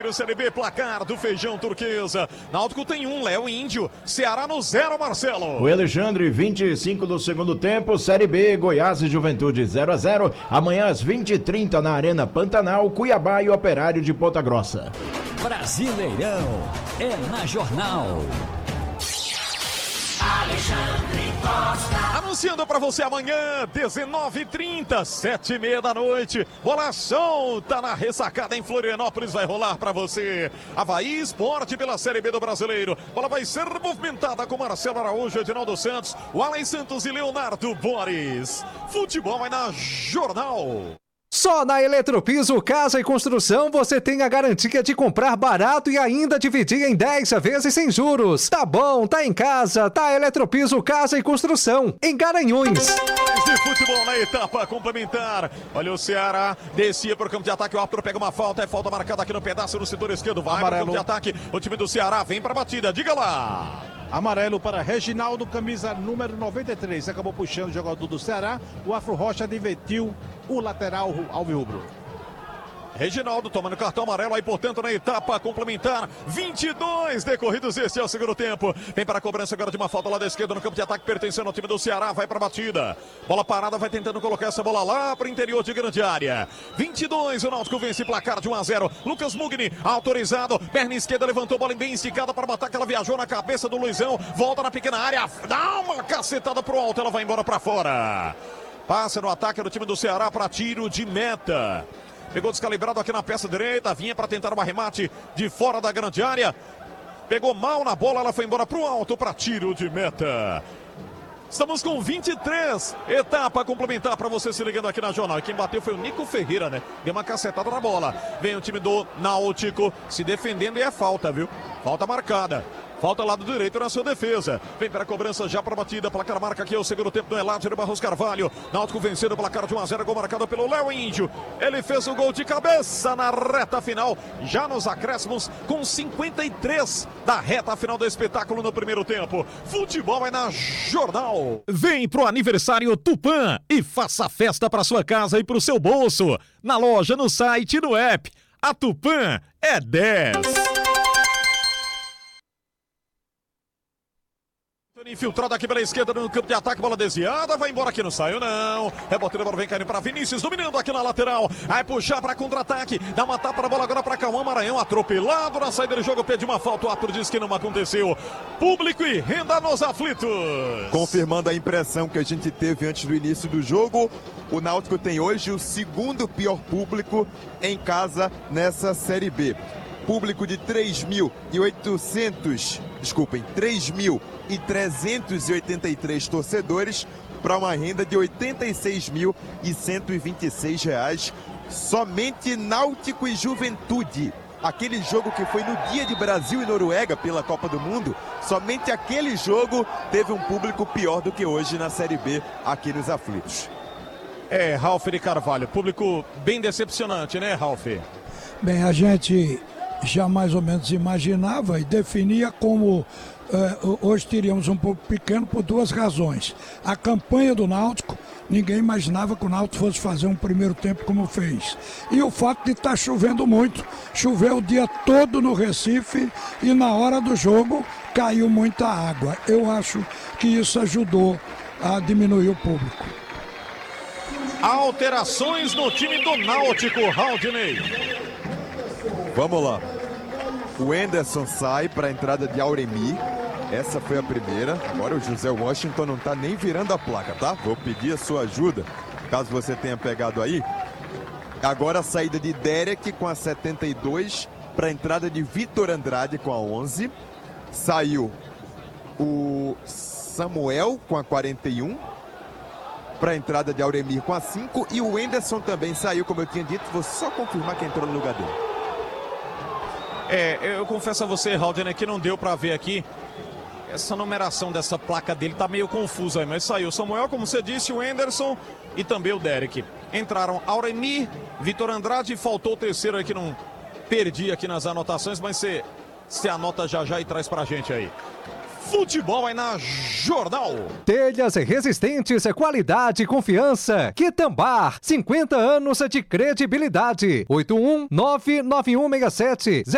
Série B, placar do Feijão Turquesa. Náutico tem 1, Léo Índio. Ceará no 0, Marcelo. O Alexandre, 25 do segundo tempo. Série B, Goiás e Juventude 0-0. Amanhã às 20h30 na Arena Pantanal, Cuiabá e Operário de Ponta Grossa. Brasileirão é na Jornal. Alexandre Costa. Anunciando pra você amanhã, 19h30, 7h30 da noite. Bolação tá na ressacada em Florianópolis, vai rolar pra você. Avaí Esporte pela Série B do Brasileiro. Bola vai ser movimentada com Marcelo Araújo, Edinaldo Santos, o Alen Santos e Leonardo Boris. Futebol vai na Jornal. Só na Eletropiso Casa e Construção você tem a garantia de comprar barato e ainda dividir em 10 vezes sem juros. Tá bom, tá em casa, tá Eletropiso Casa e Construção, em Garanhuns. De futebol na etapa complementar. Olha o Ceará, descia para o campo de ataque, o árbitro pega uma falta, é falta marcada aqui no pedaço no setor esquerdo, vai para o campo de ataque, o time do Ceará vem para a batida, diga lá. Amarelo para Reginaldo, camisa número 93. Acabou puxando o jogador do Ceará. O Afro Rocha divertiu o lateral alvirrubro. Reginaldo tomando cartão amarelo aí, portanto, na etapa complementar. 22 decorridos, este é o segundo tempo. Vem para a cobrança agora de uma falta lá da esquerda no campo de ataque, pertencendo ao time do Ceará. Vai para a batida. Bola parada, vai tentando colocar essa bola lá para o interior de grande área. 22, o Náutico vence placar de 1-0. Lucas Mugni, autorizado. Perna esquerda, levantou, bola bem esticada para matar, que ela viajou na cabeça do Luizão. Volta na pequena área, dá uma cacetada pro alto, ela vai embora para fora. Passa no ataque do time do Ceará para tiro de meta. Pegou descalibrado aqui na peça direita, vinha para tentar um arremate de fora da grande área. Pegou mal na bola, ela foi embora para o alto para tiro de meta. Estamos com 23, etapa complementar para você se ligando aqui na Jornal. E quem bateu foi o Nico Ferreira, né? Deu uma cacetada na bola. Vem o time do Náutico se defendendo e é falta, viu? Falta marcada. Falta lado direito na sua defesa. Vem para a cobrança já para a batida. Placar marca aqui é o segundo tempo do Eládio Barros Carvalho. Náutico vencendo o placar de 1-0. Gol marcado pelo Léo Índio. Ele fez o gol de cabeça na reta final. Já nos acréscimos com 53 da reta final do espetáculo no primeiro tempo. Futebol é na Jornal. Vem pro aniversário Tupã e faça festa para sua casa e pro seu bolso. Na loja, no site e no app. A Tupã é 10. Infiltrado aqui pela esquerda no campo de ataque, bola desviada, vai embora aqui, não saiu não. Reboteiro, bola vem caindo para Vinícius, dominando aqui na lateral. Vai puxar para contra-ataque, dá uma tapa na bola agora para Cauã Maranhão, atropelado na saída do jogo, pede uma falta, o árbitro diz que não aconteceu. Público e renda nos aflitos. Confirmando a impressão que a gente teve antes do início do jogo, o Náutico tem hoje o segundo pior público em casa nessa Série B. Público de 3.383 torcedores para uma renda de R$ 86.126. Somente Náutico e Juventude. Aquele jogo que foi no dia de Brasil e Noruega pela Copa do Mundo, somente aquele jogo teve um público pior do que hoje na Série B aqui nos aflitos. É, Ralf de Carvalho, público bem decepcionante, né, Ralf? Bem, a gente já mais ou menos imaginava e definia como hoje teríamos um pouco pequeno por duas razões. A campanha do Náutico, ninguém imaginava que o Náutico fosse fazer um primeiro tempo como fez. E o fato de estar chovendo muito. Choveu o dia todo no Recife e na hora do jogo caiu muita água. Eu acho que isso ajudou a diminuir o público. Alterações no time do Náutico, Raudinei. Vamos lá. O Anderson sai para a entrada de Auremir. Essa foi a primeira. Agora o José Washington não está nem virando a placa, tá? Vou pedir a sua ajuda, caso você tenha pegado aí. Agora a saída de Derek com a 72 para a entrada de Vitor Andrade com a 11. Saiu o Samuel com a 41 para a entrada de Auremir com a 5. E o Anderson também saiu, como eu tinha dito. Vou só confirmar quem entrou no lugar dele. Eu confesso a você, Raudinei, que não deu para ver aqui. Essa numeração dessa placa dele tá meio confusa aí, mas saiu o Samuel, como você disse, o Anderson e também o Derek. Entraram Auremir, Vitor Andrade, faltou o terceiro aí que não perdi aqui nas anotações, mas você anota já e traz pra gente aí. Futebol é na Jornal. Telhas resistentes, qualidade e confiança. Quitambar, 50 anos de credibilidade. 8199167